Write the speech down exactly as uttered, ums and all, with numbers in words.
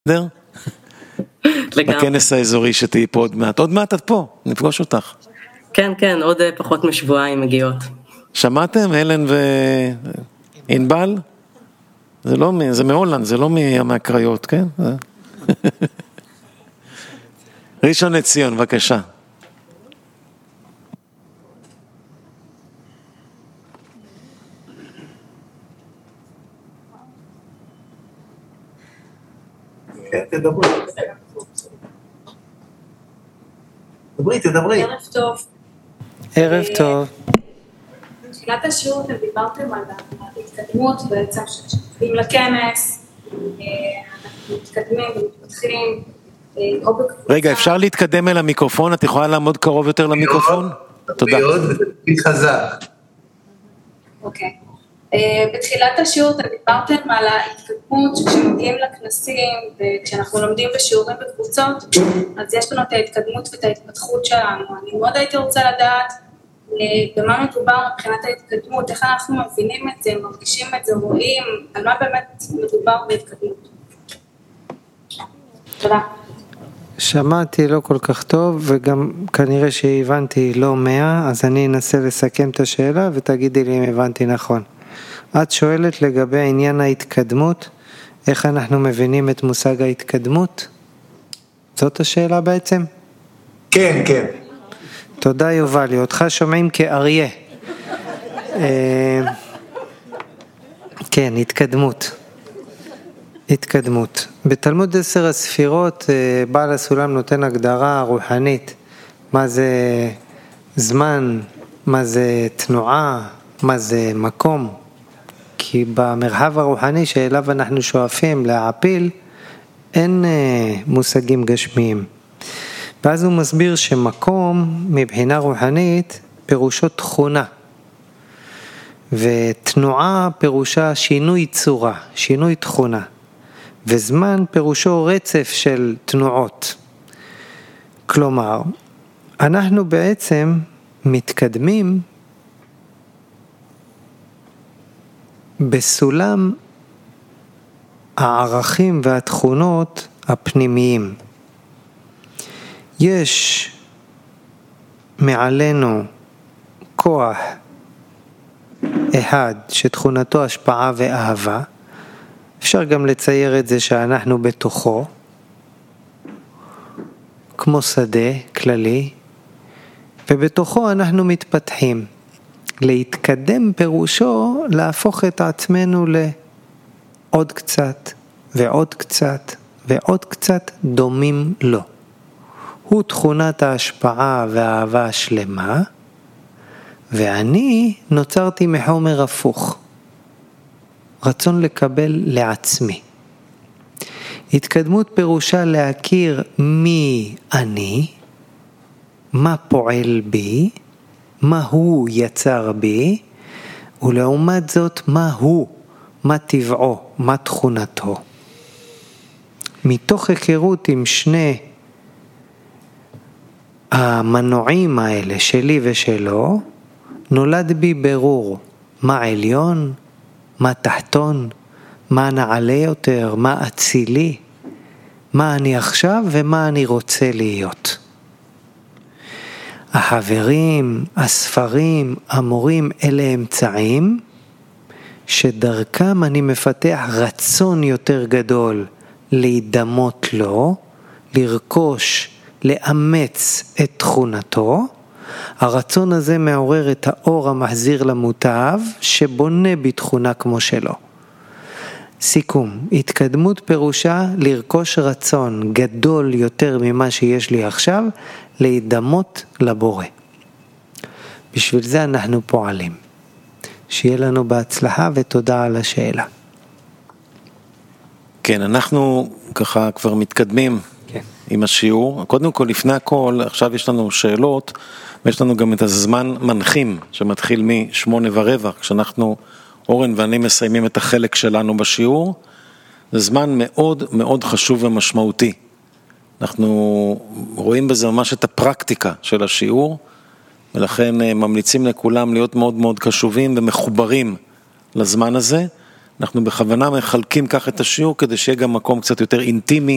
בכנס האזורי שתהי פה עוד מעט, עוד מעט את פה, נפגוש אותך. כן, כן, עוד פחות משבועיים מגיעות. שמעתם, אלן ואינבל? זה לא, זה מהולנד, זה לא מהקריות, כן? ראשון לציון, בבקשה. תדברי. תדברי, תדברי. ערב טוב. ערב טוב. בתחילת השיעור אתם דיברתם על ההתקדמות בעצם ששותפים לכנס, אנחנו מתקדמים ומתפתחים. רגע, אפשר להתקדם אל המיקרופון? את יכולה לעמוד קרוב יותר למיקרופון? תודה. מאוד, ותדברי חזק. אוקיי. בתחילת השיעור אתם דיברתם על ההתקדמות שכשמגיעים לכנסים וכשאנחנו לומדים בשיעורים בקבוצות, אז יש לנו את ההתקדמות ואת ההתפתחות שלנו. אני מאוד הייתי רוצה לדעת במה מדובר מבחינת ההתקדמות, איך אנחנו מבינים את זה, מרגישים את זה, רואים, על מה באמת מדובר בהתקדמות. תודה. שמעתי לא כל כך טוב, וגם כנראה שהבנתי לא מאה, אז אני אנסה לסכם את השאלה ותגידי לי אם הבנתי נכון. את שואלת לגבי עניין ההתקדמות, איך אנחנו מבינים את מושג ההתקדמות? זאת השאלה בעצם? כן, כן. תודה יובלי, אותך שומעים כאריה. כן, התקדמות. התקדמות. בתלמוד עשר הספירות, בעל הסולם נותן הגדרה רוחנית. מה זה זמן, מה זה תנועה, מה זה מקום. כי במרחב הרוחני שאליו אנחנו שואפים להעפיל, אין מושגים גשמיים. ואז הוא מסביר שמקום מבחינה רוחנית פירושו תכונה. ותנועה פירושה שינוי צורה, שינוי תכונה. וזמן פירושו רצף של תנועות. כלומר, אנחנו בעצם מתקדמים בסולם הערכים והתכונות הפנימיים. יש מעלינו כוח אחד שתכונתו השפעה ואהבה, אפשר גם לצייר את זה שאנחנו בתוכו, כמו שדה כללי, ובתוכו אנחנו מתפתחים. להתקדם פירושו להפוך את עצמנו לעוד קצת ועוד קצת ועוד קצת דומים לו. הוא תכונת ההשפעה והאהבה השלמה, ואני נוצרתי מחומר הפוך. רצון לקבל לעצמי. התקדמות פירושה להכיר מי אני, מה פועל בי, מה הוא יצר בי, ולעומת זאת מה הוא, מה טבעו, מה תכונתו. מתוך היכרות עם שני המנועים האלה, שלי ושלו, נולד בי ברור מה עליון, מה תחתון, מה נעלה יותר, מה אצילי, מה אני עכשיו ומה אני רוצה להיות. החברים, הספרים, המורים, אלה אמצעים שדרכם אני מפתח רצון יותר גדול להידמות לו, לרכוש, לאמץ את תכונתו. הרצון הזה מעורר את האור המחזיר למוטב שבונה בתכונה כמו שלו. סיכום, התקדמות פירושה לרכוש רצון גדול יותר ממה שיש לי עכשיו, להידמות לבורא. בשביל זה אנחנו פועלים. שיהיה לנו בהצלחה ותודה על השאלה. כן, אנחנו ככה כבר מתקדמים כן. עם השיעור. קודם כל, לפני הכל, עכשיו יש לנו שאלות, ויש לנו גם את הזמן מנחים, שמתחיל משמונה ורבע, כשאנחנו, אורן ואני מסיימים את החלק שלנו בשיעור. זה זמן מאוד מאוד חשוב ומשמעותי. אנחנו רואים בזה ממש את הפרקטיקה של השיעור, ולכן ממליצים לכולם להיות מאוד מאוד קשובים ומחוברים לזמן הזה. אנחנו בכוונה מחלקים כך את השיעור, כדי שיהיה גם מקום קצת יותר אינטימי,